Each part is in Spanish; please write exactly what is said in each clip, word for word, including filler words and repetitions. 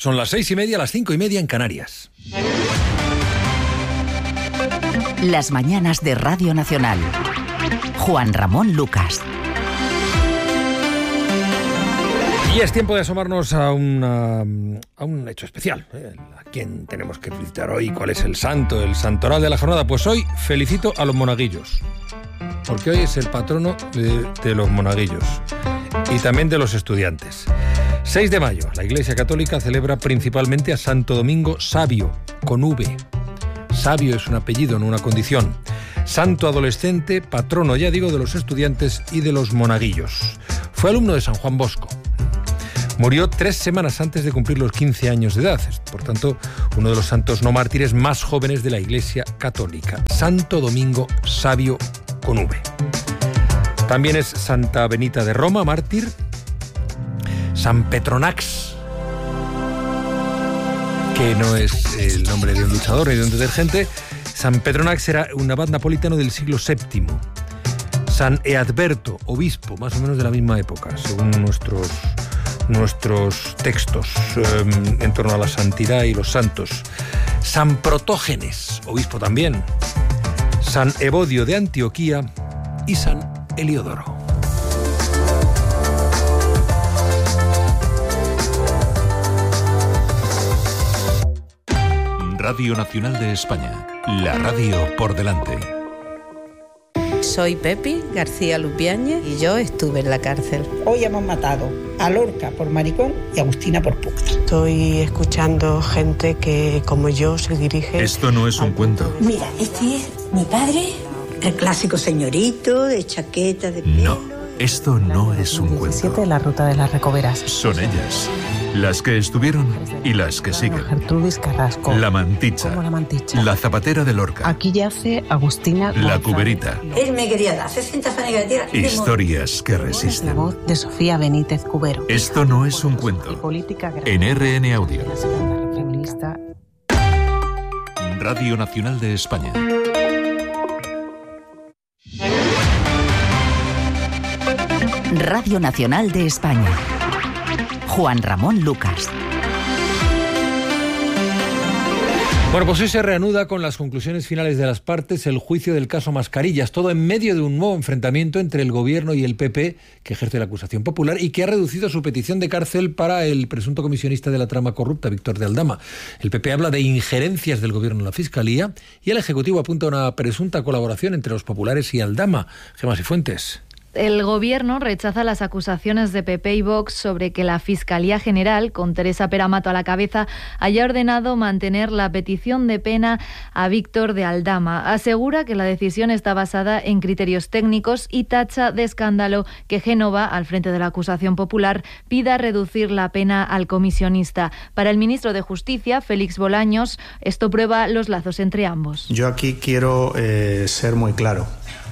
Son las seis y media, las cinco y media en Canarias. Las mañanas de Radio Nacional. Juan Ramón Lucas. Y es tiempo de asomarnos a, una, a un hecho especial. ¿eh? ¿A quién tenemos que felicitar hoy? ¿Cuál es el santo, el santoral de la jornada? Pues hoy felicito a los monaguillos, porque hoy es el patrono de, de los monaguillos y también de los estudiantes. seis de mayo, la Iglesia Católica celebra principalmente a Santo Domingo Sabio, con V. Sabio es un apellido, no una condición. Santo adolescente, patrono, ya digo, de los estudiantes y de los monaguillos. Fue alumno de San Juan Bosco. Murió tres semanas antes de cumplir los quince años de edad. Es, por tanto, uno de los santos no mártires más jóvenes de la Iglesia Católica. Santo Domingo Sabio con V. También es Santa Benita de Roma, mártir. San Petronax, que no es el nombre de un luchador ni de un detergente. San Petronax era un abad napolitano del siglo séptimo. San Eadberto, obispo, más o menos de la misma época, según nuestros... nuestros textos eh, en torno a la santidad y los santos. San Protógenes, obispo también. San Evodio de Antioquía y San Heliodoro. Radio Nacional de España, la radio por delante. Soy Pepi García Lupiáñez y yo estuve en la cárcel. Hoy hemos matado a Lorca por maricón y a Agustina por puta. Estoy escuchando gente que, como yo, se dirige... Esto no es un cuento. Mira, este es mi padre, el clásico señorito de chaqueta de pelo. No, esto no es un cuento. de la ruta de las Recoveras. Son ellas, las que estuvieron y las que siguen. Gertrudis Carrasco. La Manticha. Como la Manticha. La Zapatera de Lorca. Aquí yace Agustina La González. Cuberita. Él me quería dar sesenta fanegas de tierra. Historias que La resisten. voz de Sofía Benítez Cubero. Esto no es un Y cuento. política En R N Audio. La segunda feminista. Radio Nacional de España. Radio Nacional de España. Juan Ramón Lucas. Bueno, pues hoy se reanuda con las conclusiones finales de las partes el juicio del caso Mascarillas, todo en medio de un nuevo enfrentamiento entre el gobierno y el P P, que ejerce la acusación popular y que ha reducido su petición de cárcel para el presunto comisionista de la trama corrupta, Víctor de Aldama. El P P habla de injerencias del gobierno en la Fiscalía y el Ejecutivo apunta a una presunta colaboración entre los populares y Aldama. Gemma Cifuentes. El Gobierno rechaza las acusaciones de P P y Vox sobre que la Fiscalía General, con Teresa Peramato a la cabeza, haya ordenado mantener la petición de pena a Víctor de Aldama. Asegura que la decisión está basada en criterios técnicos y tacha de escándalo que Génova, al frente de la acusación popular, pida reducir la pena al comisionista. Para el ministro de Justicia, Félix Bolaños, esto prueba los lazos entre ambos. Yo aquí quiero eh, ser muy claro.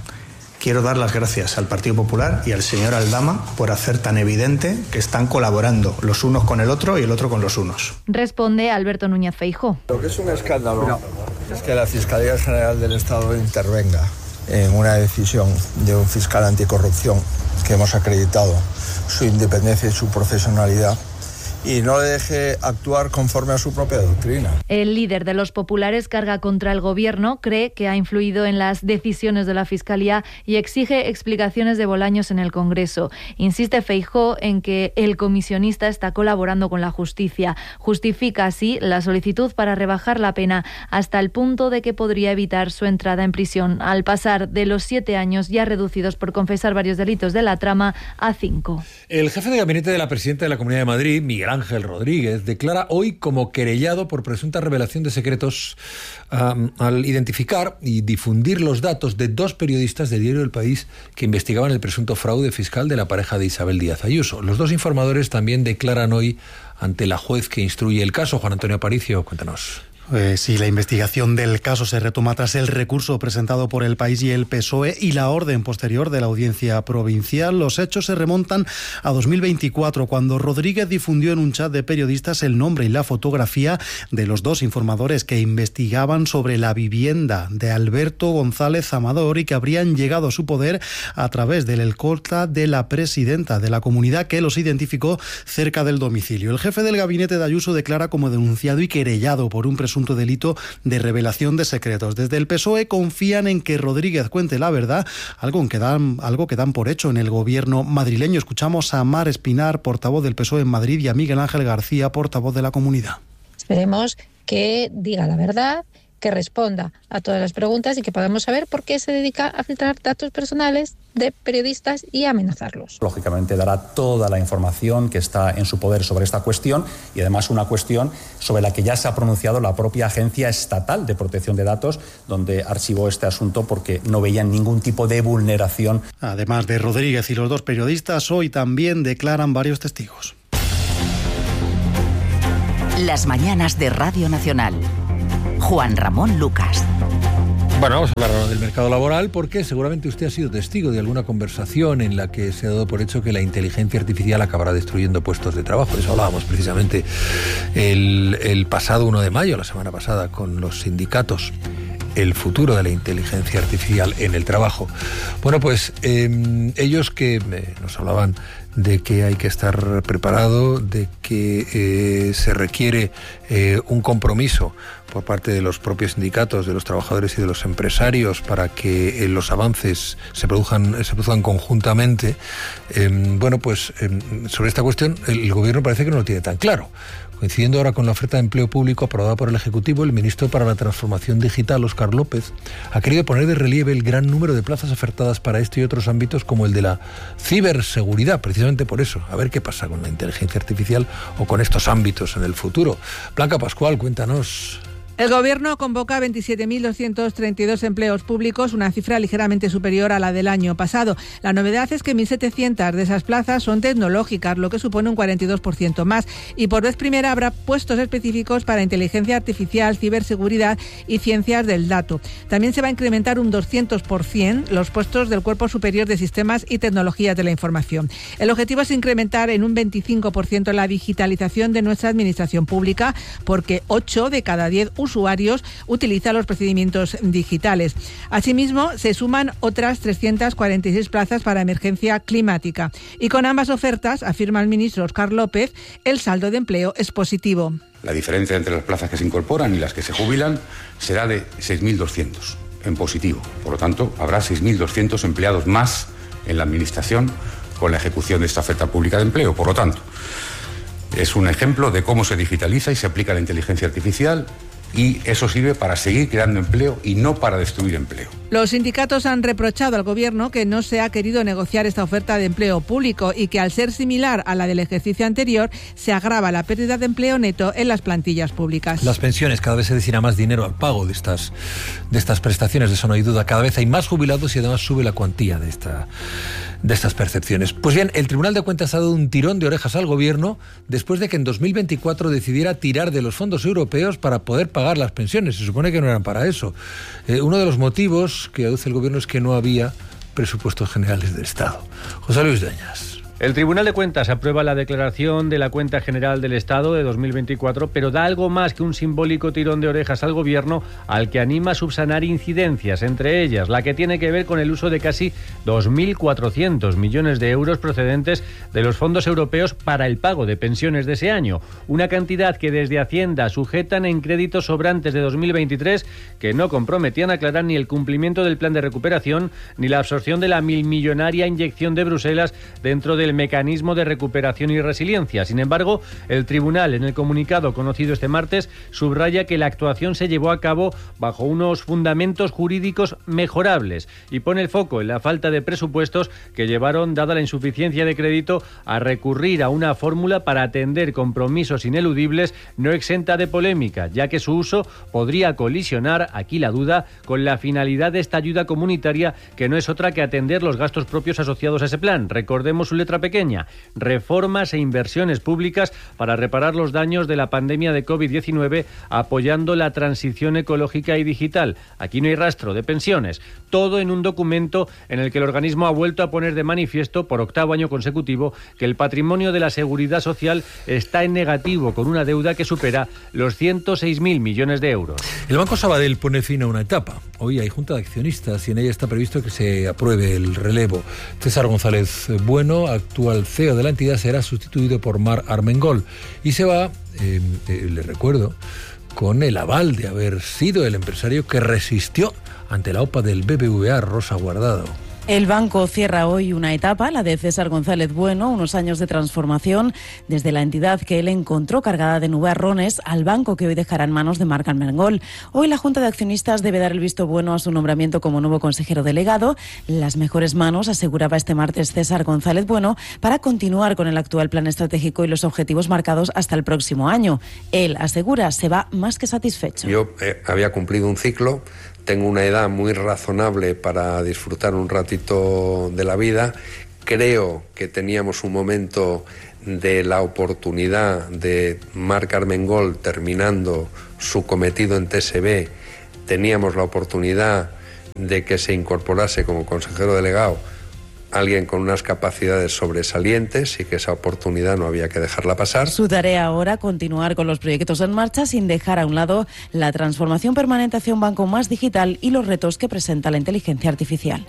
Quiero dar las gracias al Partido Popular y al señor Aldama por hacer tan evidente que están colaborando los unos con el otro y el otro con los unos. Responde Alberto Núñez Feijóo. Lo que es un escándalo no. es que la Fiscalía General del Estado intervenga en una decisión de un fiscal anticorrupción que hemos acreditado su independencia y su profesionalidad y no le deje actuar conforme a su propia doctrina. El líder de los populares carga contra el gobierno, cree que ha influido en las decisiones de la Fiscalía y exige explicaciones de Bolaños en el Congreso. Insiste Feijóo en que el comisionista está colaborando con la justicia. Justifica así la solicitud para rebajar la pena hasta el punto de que podría evitar su entrada en prisión, al pasar de los siete años ya reducidos por confesar varios delitos de la trama a cinco. El jefe de gabinete de la presidenta de la Comunidad de Madrid, Miguel Ángel Rodríguez, declara hoy como querellado por presunta revelación de secretos um, al identificar y difundir los datos de dos periodistas del diario El País que investigaban el presunto fraude fiscal de la pareja de Isabel Díaz Ayuso. Los dos informadores también declaran hoy ante la juez que instruye el caso. Juan Antonio Aparicio, cuéntanos. Eh, sí, la investigación del caso se retoma tras el recurso presentado por El País y el P S O E y la orden posterior de la Audiencia Provincial. Los hechos se remontan a dos mil veinticuatro, cuando Rodríguez difundió en un chat de periodistas el nombre y la fotografía de los dos informadores que investigaban sobre la vivienda de Alberto González Amador y que habrían llegado a su poder a través del escolta de la presidenta de la comunidad, que los identificó cerca del domicilio. El jefe del gabinete de Ayuso declara como denunciado y querellado por un presunto delito de revelación de secretos. Desde el P S O E confían en que Rodríguez cuente la verdad, algo que dan, algo que dan por hecho en el gobierno madrileño. Escuchamos a Mar Espinar, portavoz del P S O E en Madrid, y a Miguel Ángel García, portavoz de la comunidad. Esperemos que diga la verdad, que responda a todas las preguntas y que podamos saber por qué se dedica a filtrar datos personales de periodistas y a amenazarlos. Lógicamente dará toda la información que está en su poder sobre esta cuestión, y además una cuestión sobre la que ya se ha pronunciado la propia Agencia Estatal de Protección de Datos, donde archivó este asunto porque no veían ningún tipo de vulneración. Además de Rodríguez y los dos periodistas, hoy también declaran varios testigos. Las mañanas de Radio Nacional. Juan Ramón Lucas. Bueno, vamos a hablar del mercado laboral, porque seguramente usted ha sido testigo de alguna conversación en la que se ha dado por hecho que la inteligencia artificial acabará destruyendo puestos de trabajo. De eso hablábamos precisamente el, el pasado uno de mayo, la semana pasada, con los sindicatos. El futuro de la inteligencia artificial en el trabajo. Bueno, pues eh, ellos que eh, nos hablaban de que hay que estar preparado, de que eh, se requiere eh, un compromiso por parte de los propios sindicatos, de los trabajadores y de los empresarios para que eh, los avances se produzcan, se produzcan conjuntamente. Eh, bueno, pues eh, sobre esta cuestión el gobierno parece que no lo tiene tan claro. Coincidiendo ahora con la oferta de empleo público aprobada por el Ejecutivo, el ministro para la Transformación Digital, Óscar López, ha querido poner de relieve el gran número de plazas ofertadas para este y otros ámbitos, como el de la ciberseguridad, precisamente por eso. A ver qué pasa con la inteligencia artificial o con estos ámbitos en el futuro. Blanca Pascual, cuéntanos. El Gobierno convoca veintisiete mil doscientos treinta y dos empleos públicos, una cifra ligeramente superior a la del año pasado. La novedad es que mil setecientas de esas plazas son tecnológicas, lo que supone un cuarenta y dos por ciento más. Y por vez primera habrá puestos específicos para inteligencia artificial, ciberseguridad y ciencias del dato. También se va a incrementar un doscientos por ciento los puestos del Cuerpo Superior de Sistemas y Tecnologías de la Información. El objetivo es incrementar en un veinticinco por ciento la digitalización de nuestra administración pública, porque ocho de cada diez usuarios utilizan los procedimientos digitales. Asimismo, se suman otras trescientas cuarenta y seis plazas para emergencia climática. Y con ambas ofertas, afirma el ministro Óscar López, el saldo de empleo es positivo. La diferencia entre las plazas que se incorporan y las que se jubilan será de seis mil doscientos en positivo. Por lo tanto, habrá seis mil doscientos empleados más en la Administración con la ejecución de esta oferta pública de empleo. Por lo tanto, es un ejemplo de cómo se digitaliza y se aplica la inteligencia artificial, y eso sirve para seguir creando empleo y no para destruir empleo. Los sindicatos han reprochado al Gobierno que no se ha querido negociar esta oferta de empleo público y que, al ser similar a la del ejercicio anterior, se agrava la pérdida de empleo neto en las plantillas públicas. Las pensiones, cada vez se destina más dinero al pago de estas, de estas prestaciones, de eso no hay duda. Cada vez hay más jubilados y además sube la cuantía de, esta, de estas percepciones. Pues bien, el Tribunal de Cuentas ha dado un tirón de orejas al Gobierno después de que en dos mil veinticuatro decidiera tirar de los fondos europeos para poder pagar las pensiones. Se supone que no eran para eso. Eh, uno de los motivos que aduce el Gobierno es que no había presupuestos generales del Estado. José Luis Dueñas. El Tribunal de Cuentas aprueba la declaración de la Cuenta General del Estado de dos mil veinticuatro, pero da algo más que un simbólico tirón de orejas al Gobierno, al que anima a subsanar incidencias, entre ellas la que tiene que ver con el uso de casi dos mil cuatrocientos millones de euros procedentes de los fondos europeos para el pago de pensiones de ese año, una cantidad que desde Hacienda sujetan en créditos sobrantes de dos mil veintitrés que no comprometían a aclarar ni el cumplimiento del plan de recuperación ni la absorción de la milmillonaria inyección de Bruselas dentro del mecanismo de recuperación y resiliencia. Sin embargo, el tribunal, en el comunicado conocido este martes, subraya que la actuación se llevó a cabo bajo unos fundamentos jurídicos mejorables y pone el foco en la falta de presupuestos que llevaron, dada la insuficiencia de crédito, a recurrir a una fórmula para atender compromisos ineludibles no exenta de polémica, ya que su uso podría colisionar, aquí la duda, con la finalidad de esta ayuda comunitaria, que no es otra que atender los gastos propios asociados a ese plan. Recordemos su letra pequeña, reformas e inversiones públicas para reparar los daños de la pandemia de covid diecinueve, apoyando la transición ecológica y digital. Aquí no hay rastro de pensiones. Todo en un documento en el que el organismo ha vuelto a poner de manifiesto por octavo año consecutivo que el patrimonio de la seguridad social está en negativo, con una deuda que supera los ciento seis mil millones de euros. El Banco Sabadell pone fin a una etapa. Hoy hay junta de accionistas y en ella está previsto que se apruebe el relevo. César González Bueno, actual C E O de la entidad, será sustituido por Mar Armengol y se va, eh, eh, le recuerdo, con el aval de haber sido el empresario que resistió ante la O P A del B B V A, Rosa Guardado. El banco cierra hoy una etapa, la de César González Bueno, unos años de transformación desde la entidad que él encontró cargada de nubarrones al banco que hoy dejará en manos de Marc Armengol. Hoy la Junta de Accionistas debe dar el visto bueno a su nombramiento como nuevo consejero delegado. Las mejores manos, aseguraba este martes César González Bueno, para continuar con el actual plan estratégico y los objetivos marcados hasta el próximo año. Él asegura se va más que satisfecho. Yo eh, había cumplido un ciclo. Tengo una edad muy razonable para disfrutar un ratito de la vida. Creo que teníamos un momento de la oportunidad de Marc Armengol terminando su cometido en T S B. Teníamos la oportunidad de que se incorporase como consejero delegado alguien con unas capacidades sobresalientes y que esa oportunidad no había que dejarla pasar. Su tarea ahora, continuar con los proyectos en marcha sin dejar a un lado la transformación permanente hacia un banco más digital y los retos que presenta la inteligencia artificial.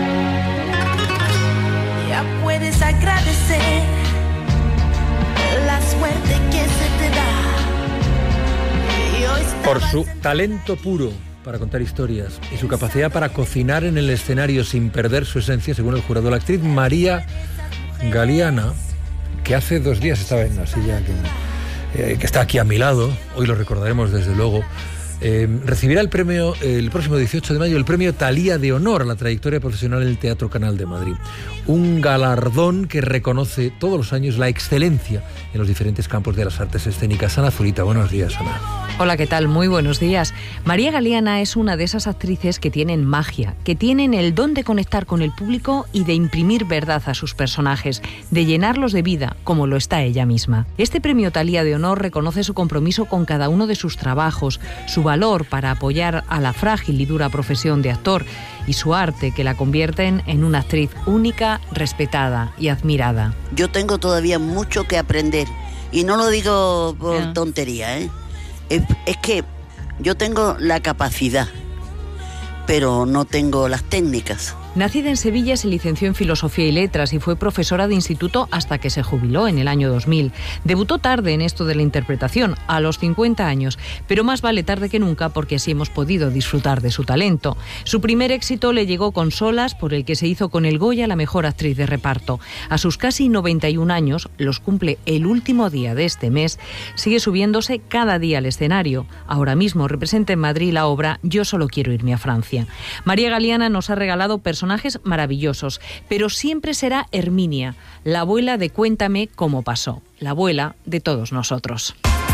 Ya puedes agradecer la suerte que se te da. Y hoy Por su talento puro para contar historias y su capacidad para cocinar en el escenario sin perder su esencia, según el jurado, la actriz María Galiana, que hace dos días estaba en la silla que, eh, que está aquí a mi lado, hoy lo recordaremos desde luego, eh, recibirá el premio eh, el próximo dieciocho de mayo, el premio Thalía de honor a la trayectoria profesional en el Teatro Canal de Madrid. Un galardón que reconoce todos los años la excelencia en los diferentes campos de las artes escénicas. Ana Zurita, buenos días, Ana. Hola, ¿qué tal? Muy buenos días. María Galiana es una de esas actrices que tienen magia, que tienen el don de conectar con el público y de imprimir verdad a sus personajes, de llenarlos de vida, como lo está ella misma. Este premio Thalía de honor reconoce su compromiso con cada uno de sus trabajos, su valor para apoyar a la frágil y dura profesión de actor y su arte que la convierten en una actriz única, respetada y admirada. Yo tengo todavía mucho que aprender y no lo digo por yeah. tontería, ¿eh? Es, es que yo tengo la capacidad, pero no tengo las técnicas. Nacida en Sevilla, se licenció en Filosofía y Letras y fue profesora de instituto hasta que se jubiló en el año dos mil. Debutó tarde en esto de la interpretación, a los cincuenta años, pero más vale tarde que nunca porque así hemos podido disfrutar de su talento. Su primer éxito le llegó con Solas, por el que se hizo con el Goya la mejor actriz de reparto. A sus casi noventa y un años, los cumple el último día de este mes, sigue subiéndose cada día al escenario. Ahora mismo representa en Madrid la obra Yo solo quiero irme a Francia. María Galiana nos ha regalado personajes maravillosos, pero siempre será Herminia, la abuela de Cuéntame cómo pasó, la abuela de todos nosotros.